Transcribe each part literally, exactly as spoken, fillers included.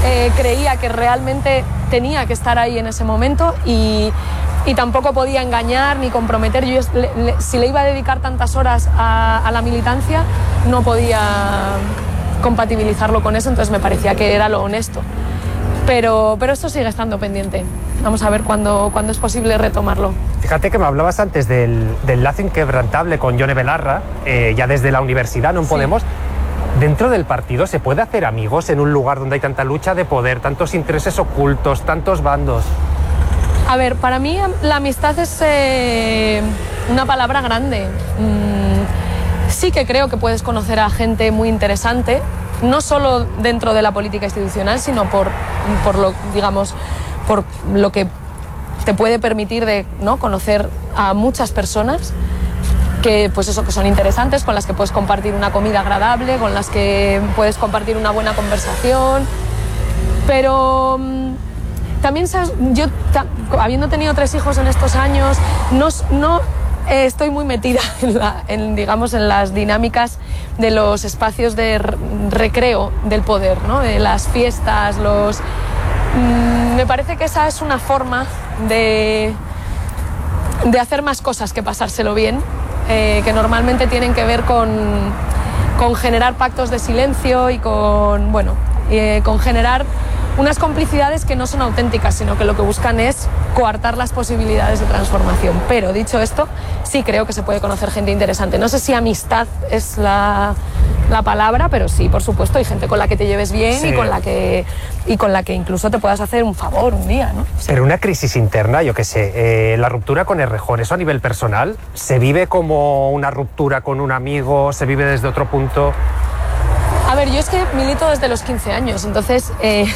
eh, creía que realmente tenía que estar ahí en ese momento y, y tampoco podía engañar ni comprometer. Yo, le, le, si le iba a dedicar tantas horas a, a la militancia, no podía compatibilizarlo con eso, entonces me parecía que era lo honesto. Pero, pero esto sigue estando pendiente. Vamos a ver cuándo, cuándo es posible retomarlo. Fíjate que me hablabas antes del, del lazo inquebrantable con Yone Belarra, eh, ya desde la universidad, no en Podemos. Sí. ¿Dentro del partido se puede hacer amigos en un lugar donde hay tanta lucha de poder, tantos intereses ocultos, tantos bandos? A ver, para mí la amistad es eh, una palabra grande. Mm, sí que creo que puedes conocer a gente muy interesante, no solo dentro de la política institucional, sino por, por lo, digamos, por lo que te puede permitir de, ¿no?, conocer a muchas personas que, pues eso, que son interesantes, con las que puedes compartir una comida agradable, con las que puedes compartir una buena conversación. Pero también, ¿sabes? Yo, habiendo tenido tres hijos en estos años, no, no eh, estoy muy metida en, la, en, digamos, en las dinámicas de los espacios de recreo del poder, ¿no? De las fiestas, los... Mm, me parece que esa es una forma de, de hacer más cosas que pasárselo bien. Eh, que normalmente tienen que ver con, con generar pactos de silencio y con, bueno, eh, con generar unas complicidades que no son auténticas, sino que lo que buscan es coartar las posibilidades de transformación. Pero dicho esto, sí creo que se puede conocer gente interesante. No sé si amistad es la, la palabra, pero sí, por supuesto, hay gente con la que te lleves bien, sí, y con la que y con la que incluso te puedas hacer un favor un día, ¿no? Sí. Pero una crisis interna, yo qué sé, eh, la ruptura con Errejón, ¿eso a nivel personal se vive como una ruptura con un amigo, se vive desde otro punto? A ver, yo es que milito desde los quince años, entonces eh,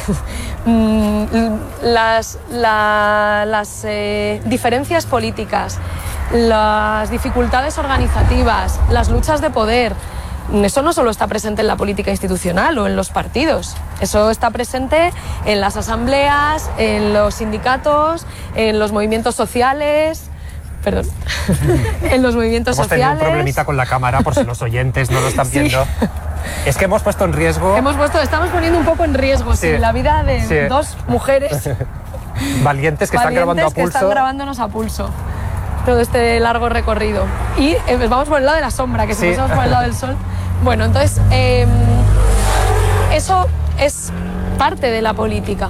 las, la, las eh, diferencias políticas, las dificultades organizativas, las luchas de poder, eso no solo está presente en la política institucional o en los partidos, eso está presente en las asambleas, en los sindicatos, en los movimientos sociales... Perdón, en los movimientos hemos sociales... Hemos tenido un problemita con la cámara, por si los oyentes no lo están viendo. Sí. Es que hemos puesto en riesgo... Hemos puesto, estamos poniendo un poco en riesgo, sí, sí, la vida de sí. dos mujeres... Valientes que valientes están grabando a pulso. que están grabándonos a pulso todo este largo recorrido. Y eh, vamos por el lado de la sombra, que si sí. vamos por el lado del sol... Bueno, entonces, eh, eso es parte de la política.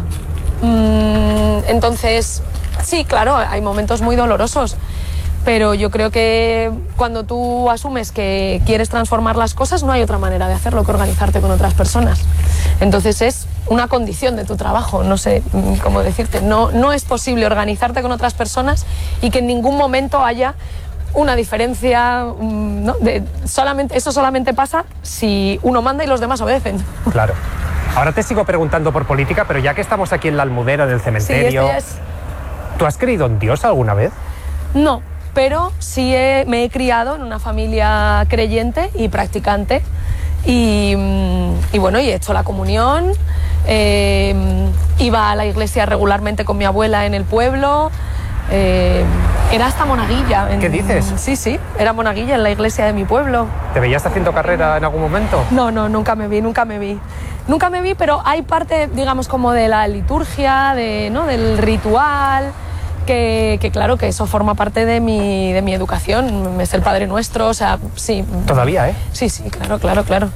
Mm, entonces, sí, claro, hay momentos muy dolorosos, pero yo creo que cuando tú asumes que quieres transformar las cosas, no hay otra manera de hacerlo que organizarte con otras personas. Entonces es una condición de tu trabajo, no sé cómo decirte. No, no es posible organizarte con otras personas y que en ningún momento haya una diferencia, ¿no? De, solamente, eso solamente pasa si uno manda y los demás obedecen. Claro. Ahora te sigo preguntando por política, pero ya que estamos aquí en la Almudena, en el cementerio... Sí, es... ¿Tú has creído en Dios alguna vez? No, pero sí he, me he criado en una familia creyente y practicante. Y, y bueno, y he hecho la comunión, eh, iba a la iglesia regularmente con mi abuela en el pueblo... Eh, era hasta monaguilla. En, ¿Qué dices? Sí, sí, era monaguilla en la iglesia de mi pueblo. ¿Te veías haciendo carrera en algún momento? No, no, nunca me vi, nunca me vi. Nunca me vi, pero hay parte, digamos, como de la liturgia, de, ¿no?, del ritual, que, que claro, que eso forma parte de mi, de mi educación. Es el Padre Nuestro, o sea, sí. ¿Todavía, eh? Sí, sí, claro, claro, claro.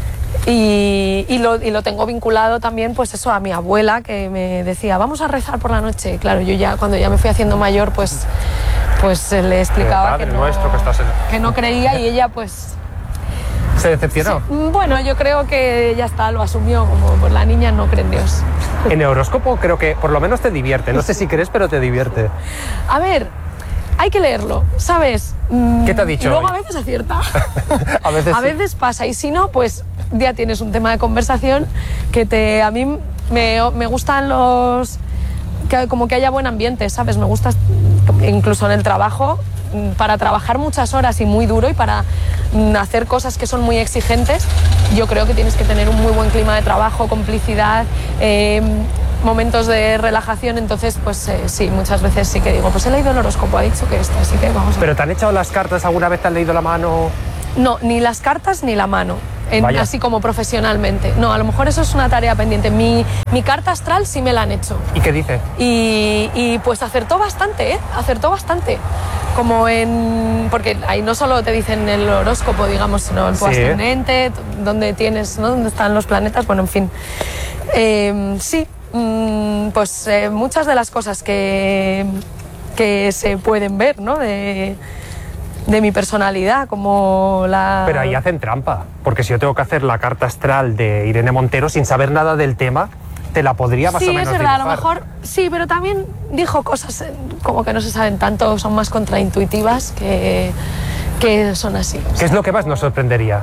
Y, y, lo, y lo tengo vinculado también, pues eso, a mi abuela, que me decía, vamos a rezar por la noche. Claro, yo ya, cuando ya me fui haciendo mayor, pues, pues le explicaba que no, nuestro, que, estás en... que no creía, y ella, pues... ¿Se decepcionó? Sí, bueno, yo creo que ya está, lo asumió, como pues la niña no cree en Dios. En el horóscopo creo que por lo menos te divierte, no sé si crees, pero te divierte. A ver... Hay que leerlo, ¿sabes? ¿Qué te ha dicho? Y luego hoy? a veces acierta. a veces, a veces sí. Pasa, y si no, pues ya tienes un tema de conversación que te... A mí me, me gustan los... Que, como que haya buen ambiente, ¿sabes? Me gusta incluso en el trabajo, para trabajar muchas horas y muy duro y para hacer cosas que son muy exigentes, yo creo que tienes que tener un muy buen clima de trabajo, complicidad... Eh, momentos de relajación, entonces pues eh, sí, muchas veces sí que digo, pues he leído el horóscopo, ha dicho que esto, así que vamos a... ¿Pero te han echado las cartas alguna vez, te han leído la mano? No, ni las cartas ni la mano. En, así como profesionalmente. No, a lo mejor eso es una tarea pendiente. Mi, mi carta astral sí me la han hecho. ¿Y qué dice? Y, y pues acertó bastante, ¿eh? Acertó bastante. Como en... Porque ahí no solo te dicen el horóscopo, digamos, sino el tu sí. ascendente, dónde tienes, ¿no? Dónde están los planetas, bueno, en fin. Eh, sí, mm, pues eh, muchas de las cosas que, que se pueden ver, ¿no? De... de mi personalidad, como la... Pero ahí hacen trampa, porque si yo tengo que hacer la carta astral de Irene Montero sin saber nada del tema, te la podría más sí, o menos es verdad, dibujar. A lo mejor sí, pero también dijo cosas como que no se saben tanto, son más contraintuitivas que, que son así. ¿Qué sea, es lo que más nos sorprendería?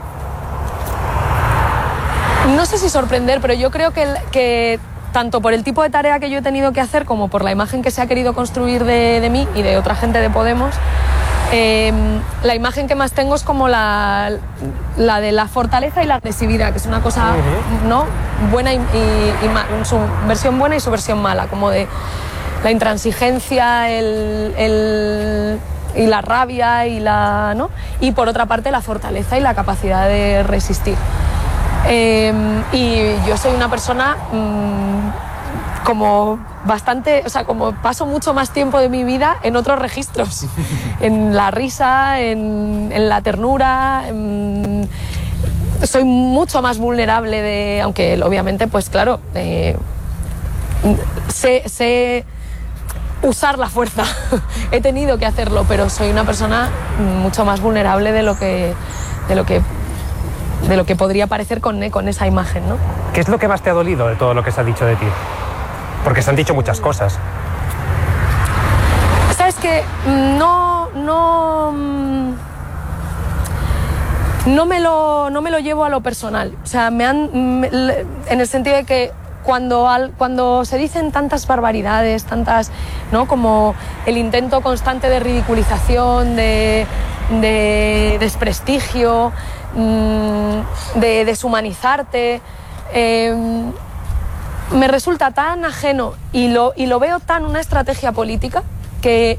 No sé si sorprender, pero yo creo que, que tanto por el tipo de tarea que yo he tenido que hacer como por la imagen que se ha querido construir de, de mí y de otra gente de Podemos, Eh, la imagen que más tengo es como la, la de la fortaleza y la agresividad, que es una cosa uh-huh. ¿no? buena y, y, y ma, su versión buena y su versión mala, como de la intransigencia el, el, y la rabia y la, ¿no? Y por otra parte la fortaleza y la capacidad de resistir. Eh, y yo soy una persona mmm, como bastante, o sea, como paso mucho más tiempo de mi vida en otros registros, en la risa, en, en la ternura, en, soy mucho más vulnerable de, aunque obviamente, pues claro, eh, sé, sé usar la fuerza, he tenido que hacerlo, pero soy una persona mucho más vulnerable de lo que, de lo que, de lo que podría parecer con, con esa imagen, ¿no? ¿Qué es lo que más te ha dolido de todo lo que se ha dicho de ti? Porque se han dicho muchas cosas. Sabes que no, no, no me lo, no me lo llevo a lo personal. O sea, me han, me, en el sentido de que cuando, al, cuando se dicen tantas barbaridades, tantas, ¿no? Como el intento constante de ridiculización, de, de desprestigio, de deshumanizarte. Eh, me resulta tan ajeno y lo, y lo veo tan una estrategia política que,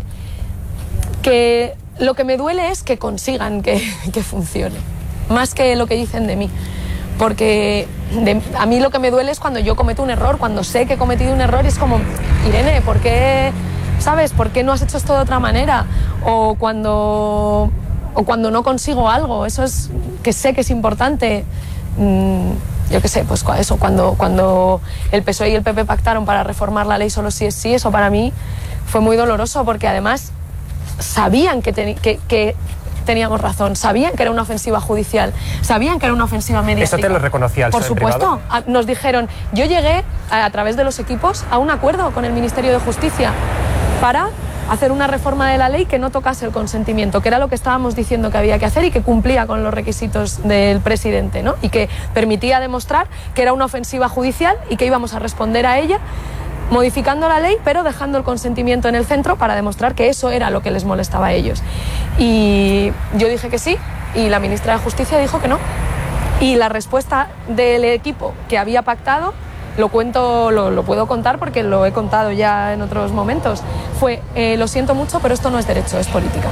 que lo que me duele es que consigan que, que funcione, más que lo que dicen de mí. Porque de, a mí lo que me duele es cuando yo cometo un error, cuando sé que he cometido un error y es como, Irene, ¿por qué, sabes, por qué no has hecho esto de otra manera? O cuando, o cuando no consigo algo, eso es que sé que es importante. Mmm, yo qué sé, pues eso, cuando, cuando el P S O E y el P P pactaron para reformar la ley solo sí es sí, eso para mí fue muy doloroso porque además sabían que, ten, que, que teníamos razón, sabían que era una ofensiva judicial, sabían que era una ofensiva mediática. ¿Eso te lo reconocía el Por supuesto, privado? Nos dijeron, yo llegué a, a través de los equipos a un acuerdo con el Ministerio de Justicia para hacer una reforma de la ley que no tocase el consentimiento, que era lo que estábamos diciendo que había que hacer y que cumplía con los requisitos del presidente, ¿no? Y que permitía demostrar que era una ofensiva judicial y que íbamos a responder a ella modificando la ley, pero dejando el consentimiento en el centro para demostrar que eso era lo que les molestaba a ellos. Y yo dije que sí, y la ministra de Justicia dijo que no. Y la respuesta del equipo que había pactado, lo cuento, lo, lo puedo contar porque lo he contado ya en otros momentos, fue, eh, lo siento mucho, pero esto no es derecho, es política.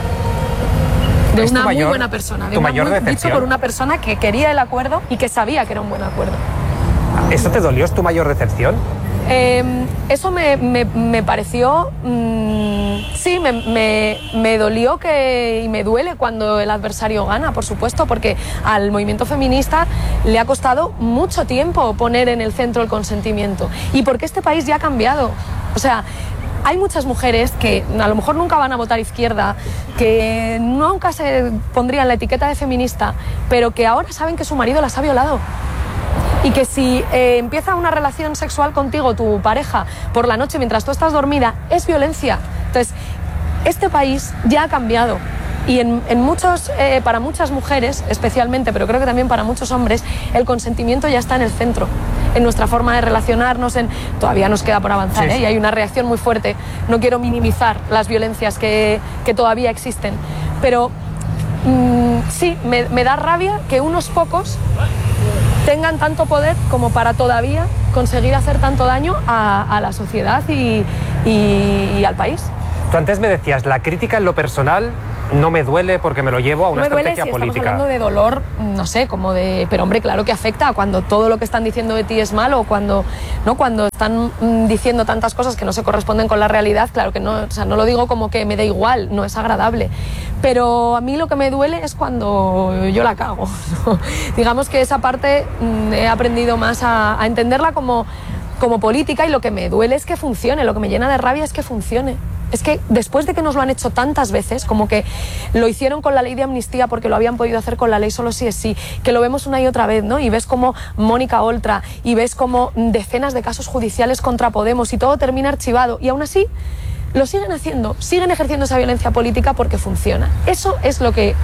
De una mayor, muy buena persona, de una muy, dicho por una persona que quería el acuerdo y que sabía que era un buen acuerdo. ¿Eso te dolió? ¿Es tu mayor decepción? Eh, eso me, me, me pareció, mmm, sí, me, me, me dolió que, y me duele cuando el adversario gana, por supuesto, porque al movimiento feminista le ha costado mucho tiempo poner en el centro el consentimiento y porque este país ya ha cambiado. O sea, hay muchas mujeres que a lo mejor nunca van a votar izquierda, que nunca se pondrían la etiqueta de feminista, pero que ahora saben que su marido las ha violado. Y que si eh, empieza una relación sexual contigo, tu pareja, por la noche mientras tú estás dormida, es violencia. Entonces, este país ya ha cambiado. Y en, en muchos, eh, para muchas mujeres, especialmente, pero creo que también para muchos hombres, el consentimiento ya está en el centro. En nuestra forma de relacionarnos, en... todavía nos queda por avanzar, sí, ¿eh? Sí. Y hay una reacción muy fuerte. No quiero minimizar las violencias que, que todavía existen. Pero mmm, sí, me, me da rabia que unos pocos tengan tanto poder como para todavía conseguir hacer tanto daño a, a la sociedad y, y, y al país. Tú antes me decías, la crítica en lo personal no me duele porque me lo llevo a una no me duele estrategia si política. Estamos hablando de dolor, no sé, como de... Pero hombre, claro que afecta cuando todo lo que están diciendo de ti es malo, cuando, ¿no? Cuando están mm, diciendo tantas cosas que no se corresponden con la realidad, claro que no, o sea, no lo digo como que me da igual, no es agradable. Pero a mí lo que me duele es cuando yo la cago, ¿no? Digamos que esa parte mm, he aprendido más a, a entenderla como, como política, y lo que me duele es que funcione, lo que me llena de rabia es que funcione. Es que después de que nos lo han hecho tantas veces, como que lo hicieron con la ley de amnistía porque lo habían podido hacer con la ley solo sí es sí, que lo vemos una y otra vez, ¿no? Y ves como Mónica Oltra, y ves como decenas de casos judiciales contra Podemos, y todo termina archivado, y aún así lo siguen haciendo, siguen ejerciendo esa violencia política porque funciona. Eso es lo que,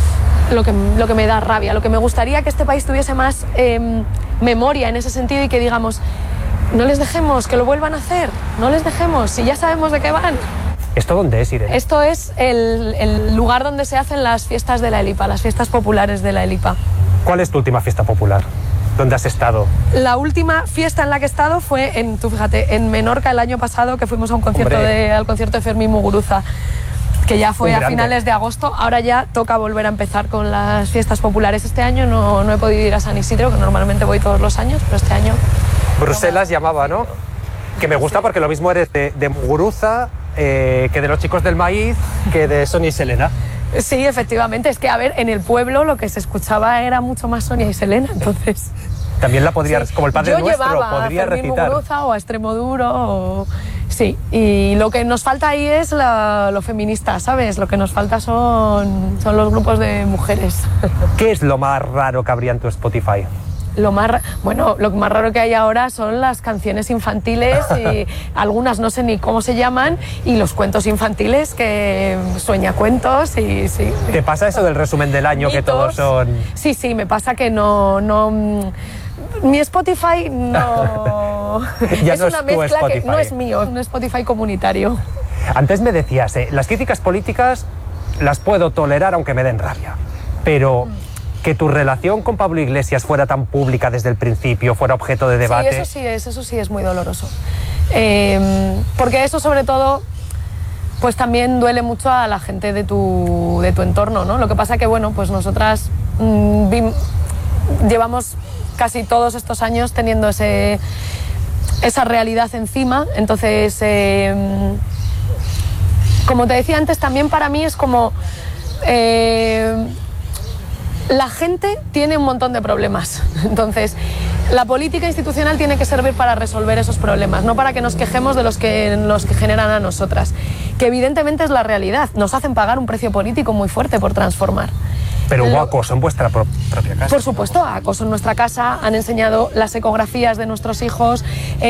lo que, lo que me da rabia, lo que me gustaría que este país tuviese más eh, memoria en ese sentido, y que digamos... No les dejemos que lo vuelvan a hacer, no les dejemos, si ya sabemos de qué van. ¿Esto dónde es, Irene? Esto es el, el lugar donde se hacen las fiestas de la Elipa, las fiestas populares de la Elipa. ¿Cuál es tu última fiesta popular? ¿Dónde has estado? La última fiesta en la que he estado fue, en, tú fíjate, en Menorca el año pasado, que fuimos a un concierto de, al concierto de Fermín Muguruza, que ya fue a finales de agosto. Ahora ya toca volver a empezar con las fiestas populares. Este año no, no he podido ir a San Isidro, que normalmente voy todos los años, pero este año... Bruselas llamaba, ¿no? Que me gusta porque lo mismo eres de, de Muguruza, eh, que de los Chicos del Maíz, que de Sonia y Selena. Sí, efectivamente. Es que, a ver, en el pueblo lo que se escuchaba era mucho más Sonia y Selena, entonces... También la podría, sí. Como el Padre Yo Nuestro, podría a recitar. Muguruza o a Extremoduro, o... sí. Y lo que nos falta ahí es la, lo feminista, ¿sabes? Lo que nos falta son, son los grupos de mujeres. ¿Qué es lo más raro que habría en tu Spotify? Lo más, bueno, lo más raro que hay ahora son las canciones infantiles, y algunas no sé ni cómo se llaman, y los cuentos infantiles, que sueña cuentos, y sí. ¿Te pasa eso del resumen del año, mitos, que todos son...? Sí, sí, me pasa que no... no mi Spotify no... ya es no una es mezcla Spotify. Que no es mío, es un Spotify comunitario. Antes me decías, eh, las críticas políticas las puedo tolerar aunque me den rabia, pero... Mm. Que tu relación con Pablo Iglesias fuera tan pública desde el principio, fuera objeto de debate... Sí, eso sí es, eso sí es muy doloroso. Eh, porque eso, sobre todo, pues también duele mucho a la gente de tu, de tu entorno, ¿no? Lo que pasa que, bueno, pues nosotras mmm, vim, llevamos casi todos estos años teniendo ese, esa realidad encima, entonces... Eh, como te decía antes, también para mí es como... Eh, la gente tiene un montón de problemas, entonces la política institucional tiene que servir para resolver esos problemas, no para que nos quejemos de los que, los que generan a nosotras, que evidentemente es la realidad, nos hacen pagar un precio político muy fuerte por transformar. Pero hubo Lo, acoso en vuestra pro propia casa. Por supuesto, acoso en nuestra casa, han enseñado las ecografías de nuestros hijos,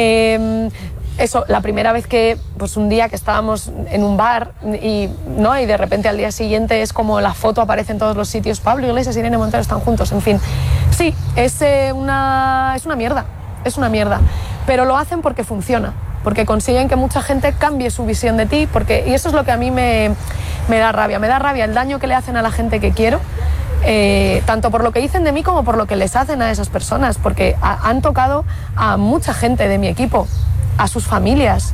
eh, eso, la primera vez que, pues un día que estábamos en un bar y, ¿no? y de repente al día siguiente es como la foto aparece en todos los sitios, Pablo Iglesias y Irene Montero están juntos, en fin. Sí, es, eh, una, es una mierda, es una mierda, pero lo hacen porque funciona, porque consiguen que mucha gente cambie su visión de ti, porque, y eso es lo que a mí me, me da rabia, me da rabia el daño que le hacen a la gente que quiero, eh, tanto por lo que dicen de mí como por lo que les hacen a esas personas, porque a, han tocado a mucha gente de mi equipo, a sus familias.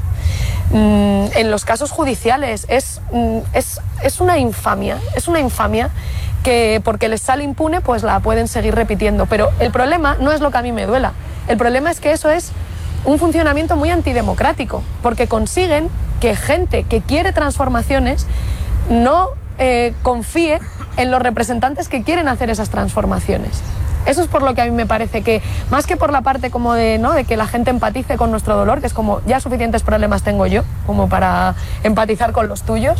Mm, en los casos judiciales es, mm, es, es una infamia, es una infamia que porque les sale impune pues la pueden seguir repitiendo, pero el problema no es lo que a mí me duela, el problema es que eso es un funcionamiento muy antidemocrático, porque consiguen que gente que quiere transformaciones no eh, confíe en los representantes que quieren hacer esas transformaciones. Eso es por lo que a mí me parece que, más que por la parte como de, ¿no? de que la gente empatice con nuestro dolor, que es como ya suficientes problemas tengo yo como para empatizar con los tuyos,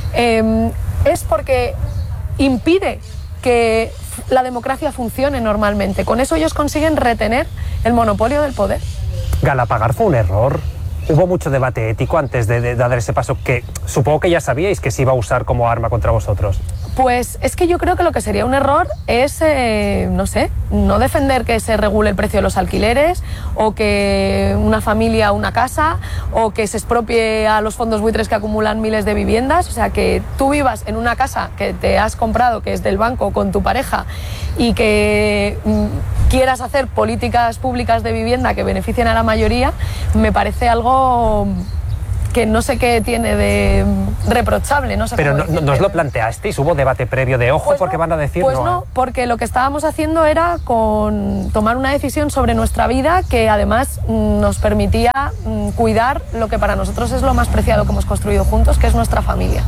eh, es porque impide que la democracia funcione normalmente. Con eso ellos consiguen retener el monopolio del poder. Galapagar fue un error. Hubo mucho debate ético antes de, de, de dar ese paso, que supongo que ya sabíais que se iba a usar como arma contra vosotros. Pues es que yo creo que lo que sería un error es, eh, no sé, no defender que se regule el precio de los alquileres, o que una familia una casa, o que se expropie a los fondos buitres que acumulan miles de viviendas. O sea, que tú vivas en una casa que te has comprado, que es del banco, con tu pareja, y que mm, quieras hacer políticas públicas de vivienda que beneficien a la mayoría, me parece algo que no sé qué tiene de reprochable, no sé Pero cómo no, no os lo planteasteis, hubo debate previo de ojo, pues porque no, van a decir pues no. no, porque lo que estábamos haciendo era con tomar una decisión sobre nuestra vida que además mm, nos permitía mm, cuidar lo que para nosotros es lo más preciado que hemos construido juntos, que es nuestra familia.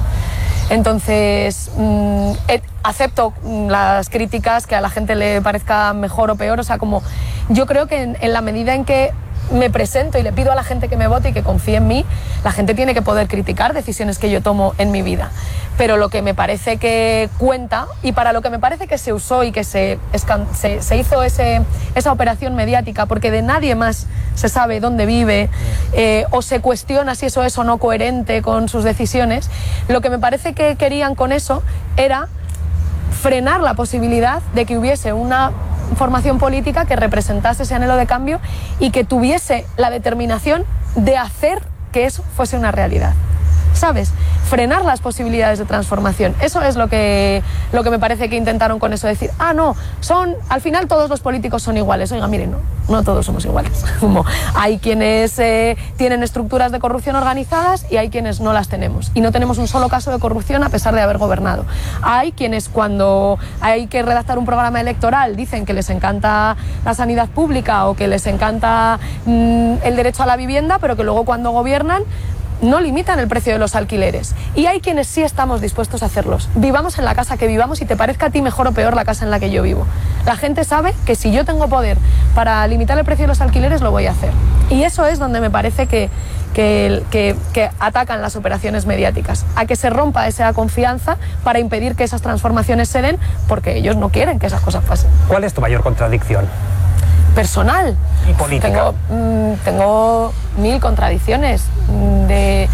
Entonces, mmm, eh, acepto las críticas, que a la gente le parezca mejor o peor, o sea, como yo creo que en, en la medida en que me presento y le pido a la gente que me vote y que confíe en mí, la gente tiene que poder criticar decisiones que yo tomo en mi vida. Pero lo que me parece que cuenta, y para lo que me parece que se usó y que se, se, se hizo ese, esa operación mediática, porque de nadie más se sabe dónde vive, eh, o se cuestiona si eso es o no coherente con sus decisiones, lo que me parece que querían con eso era frenar la posibilidad de que hubiese una formación política que representase ese anhelo de cambio y que tuviese la determinación de hacer que eso fuese una realidad. ¿Sabes? Frenar las posibilidades de transformación. Eso es lo que, lo que me parece que intentaron con eso, decir, ah, no, son, al final todos los políticos son iguales. Oiga, miren, no, no todos somos iguales. Como hay quienes eh, tienen estructuras de corrupción organizadas y hay quienes no las tenemos. Y no tenemos un solo caso de corrupción a pesar de haber gobernado. Hay quienes cuando hay que redactar un programa electoral dicen que les encanta la sanidad pública o que les encanta mmm, el derecho a la vivienda, pero que luego cuando gobiernan no limitan el precio de los alquileres. Y hay quienes sí estamos dispuestos a hacerlos. Vivamos en la casa que vivamos y te parezca a ti mejor o peor la casa en la que yo vivo. La gente sabe que si yo tengo poder para limitar el precio de los alquileres, lo voy a hacer. Y eso es donde me parece que, que, que, que atacan las operaciones mediáticas. A que se rompa esa confianza para impedir que esas transformaciones se den, porque ellos no quieren que esas cosas pasen. ¿Cuál es tu mayor contradicción? Personal. Y política. Tengo, mmm, tengo mil contradicciones. De,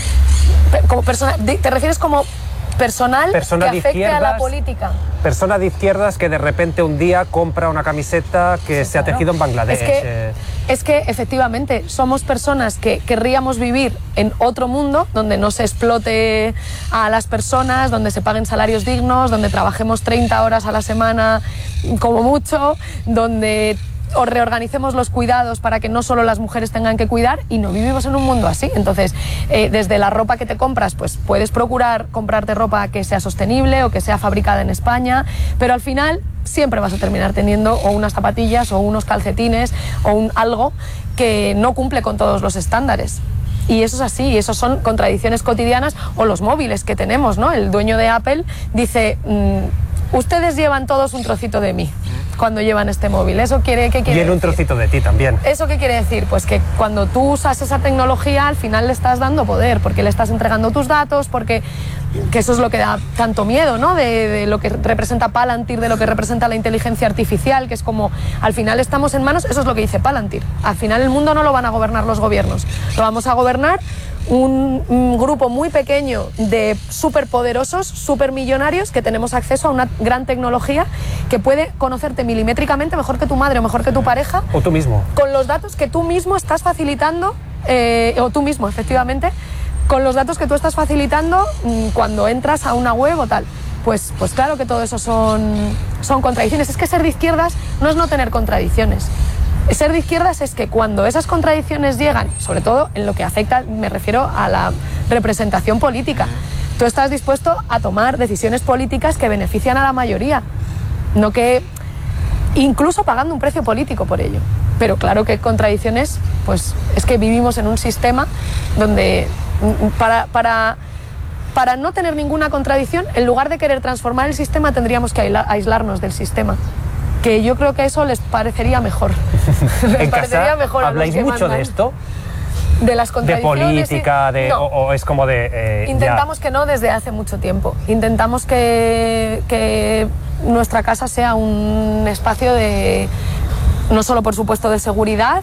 como persona, de, ¿te refieres como personal persona que afecte a la política? Persona de izquierdas que de repente un día compra una camiseta que sí, se claro. ha tejido en Bangladesh. Es que, eh. es que efectivamente somos personas que querríamos vivir en otro mundo donde no se explote a las personas, donde se paguen salarios dignos, donde trabajemos treinta horas a la semana como mucho, donde o reorganicemos los cuidados para que no solo las mujeres tengan que cuidar, y no vivimos en un mundo así. Entonces, eh, desde la ropa que te compras, pues puedes procurar comprarte ropa que sea sostenible o que sea fabricada en España, pero al final siempre vas a terminar teniendo o unas zapatillas o unos calcetines o un algo que no cumple con todos los estándares. Y eso es así, y eso son contradicciones cotidianas. O los móviles que tenemos, ¿no? El dueño de Apple dice, mmm, ustedes llevan todos un trocito de mí cuando llevan este móvil. ¿Eso quiere, qué quiere Y en un trocito de ti también. ¿Eso qué quiere decir? Pues que cuando tú usas esa tecnología, al final le estás dando poder, porque le estás entregando tus datos, porque que eso es lo que da tanto miedo, ¿no? De, de lo que representa Palantir, de lo que representa la inteligencia artificial, que es como, al final estamos en manos, eso es lo que dice Palantir. Al final el mundo no lo van a gobernar los gobiernos, lo vamos a gobernar un, un grupo muy pequeño de superpoderosos, supermillonarios, que tenemos acceso a una gran tecnología que puede conocerte milimétricamente mejor que tu madre o mejor que tu pareja. O tú mismo. Con los datos que tú mismo estás facilitando, eh, o tú mismo, efectivamente, con los datos que tú estás facilitando mmm, cuando entras a una web o tal. Pues, pues claro que todo eso son, son contradicciones. Es que ser de izquierdas no es no tener contradicciones. Ser de izquierdas es que cuando esas contradicciones llegan, sobre todo en lo que afecta, me refiero a la representación política, tú estás dispuesto a tomar decisiones políticas que benefician a la mayoría, no que incluso pagando un precio político por ello. Pero claro que contradicciones, pues es que vivimos en un sistema donde para, para, para no tener ninguna contradicción, en lugar de querer transformar el sistema, tendríamos que aislarnos del sistema. Que yo creo que eso les parecería mejor. les ¿En parecería casa mejor a habláis los que mucho mandan. de esto? De las contradicciones. De política, de, no. o, o es como de... Eh, Intentamos ya. que no desde hace mucho tiempo. Intentamos que, que nuestra casa sea un espacio de... No solo, por supuesto, de seguridad,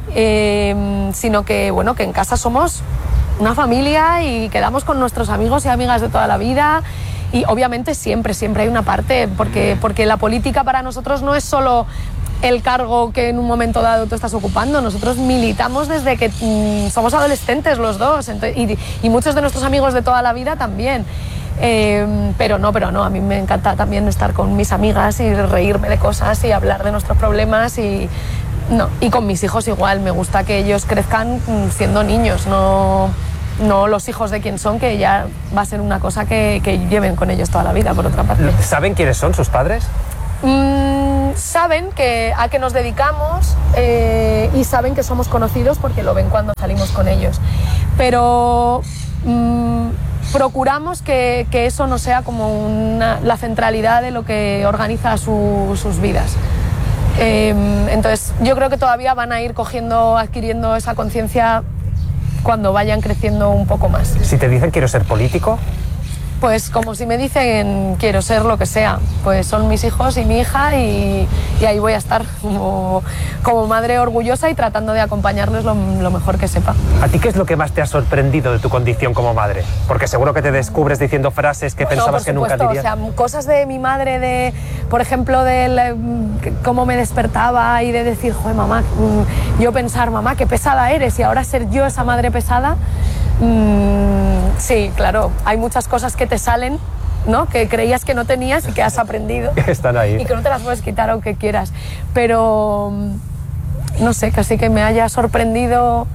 eh, sino que, bueno, que en casa somos una familia y quedamos con nuestros amigos y amigas de toda la vida. Y obviamente siempre, siempre hay una parte, porque, porque la política para nosotros no es solo el cargo que en un momento dado tú estás ocupando. Nosotros militamos desde que mmm, somos adolescentes los dos, entonces, y, y muchos de nuestros amigos de toda la vida también. Eh, pero no, pero no, a mí me encanta también estar con mis amigas y reírme de cosas y hablar de nuestros problemas y... No, y con mis hijos igual, me gusta que ellos crezcan siendo niños, no, no los hijos de quien son, que ya va a ser una cosa que, que lleven con ellos toda la vida, por otra parte. ¿Saben quiénes son sus padres? Mm, saben que, a qué nos dedicamos eh, y saben que somos conocidos porque lo ven cuando salimos con ellos. Pero mm, procuramos que, que eso no sea como una, la centralidad de lo que organiza su, sus vidas. Eh, entonces yo creo que todavía van a ir cogiendo, adquiriendo esa conciencia cuando vayan creciendo un poco más. Si te dicen quiero ser político... Pues como si me dicen quiero ser lo que sea, pues son mis hijos y mi hija y, y ahí voy a estar como, como madre orgullosa y tratando de acompañarles lo, lo mejor que sepa. ¿A ti qué es lo que más te ha sorprendido de tu condición como madre? Porque seguro que te descubres diciendo frases que Bueno, pensabas que nunca dirías. O sea, cosas de mi madre, de, por ejemplo, de cómo me despertaba y de decir, joder, mamá, yo pensar, mamá, qué pesada eres, y ahora ser yo esa madre pesada. Mm, sí, claro, hay muchas cosas que te salen, ¿no? Que creías que no tenías y que has aprendido. Están ahí. Y que no te las puedes quitar aunque quieras. Pero, no sé, casi que me haya sorprendido.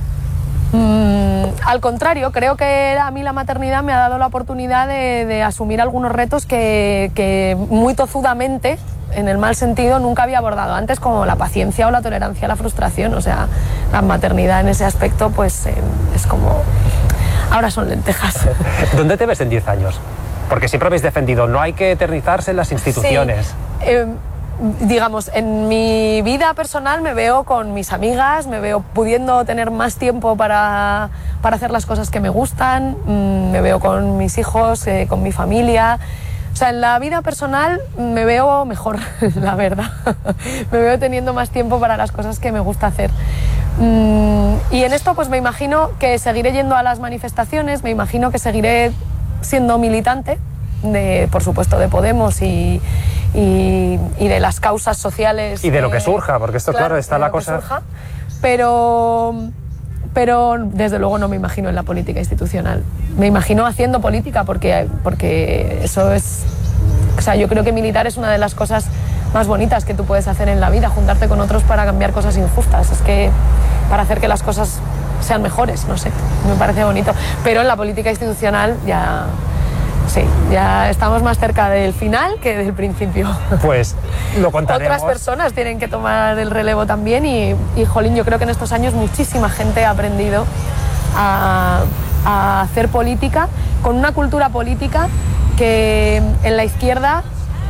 Mm, al contrario, creo que a mí la maternidad me ha dado la oportunidad de, de asumir algunos retos que, que muy tozudamente, en el mal sentido, nunca había abordado antes, como la paciencia o la tolerancia a la frustración. O sea, la maternidad en ese aspecto pues eh, es como... ahora son lentejas. ¿Dónde te ves en diez años? Porque siempre habéis defendido, no hay que eternizarse en las instituciones. Sí, eh, digamos, en mi vida personal me veo con mis amigas, me veo pudiendo tener más tiempo para, para hacer las cosas que me gustan, mmm, me veo con mis hijos, eh, con mi familia. O sea, en la vida personal me veo mejor, la verdad. Me veo teniendo más tiempo para las cosas que me gusta hacer. Mm, y en esto pues me imagino que seguiré yendo a las manifestaciones, me imagino que seguiré siendo militante, de, por supuesto, de Podemos y, y, y de las causas sociales. Y de lo que surja, porque esto, claro, claro está la cosa... Surja, pero... pero desde luego no me imagino en la política institucional. Me imagino haciendo política porque, porque eso es... O sea, yo creo que militar es una de las cosas más bonitas que tú puedes hacer en la vida, juntarte con otros para cambiar cosas injustas. Es que para hacer que las cosas sean mejores, no sé, me parece bonito. Pero en la política institucional ya... sí, ya estamos más cerca del final que del principio. Pues lo contaremos. Otras personas tienen que tomar el relevo también y, y jolín, yo creo que en estos años muchísima gente ha aprendido a, a hacer política con una cultura política que en la izquierda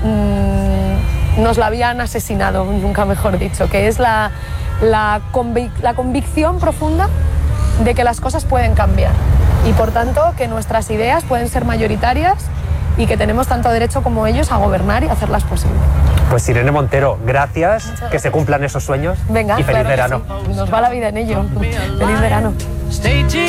mmm, nos la habían asesinado, nunca mejor dicho, que es la, la, convic la convicción profunda de que las cosas pueden cambiar. Y por tanto que nuestras ideas pueden ser mayoritarias y que tenemos tanto derecho como ellos a gobernar y hacerlas posible. Pues Irene Montero, gracias, gracias. Que se cumplan esos sueños. Venga, y feliz claro verano. Sí. Nos va la vida en ello. Feliz verano.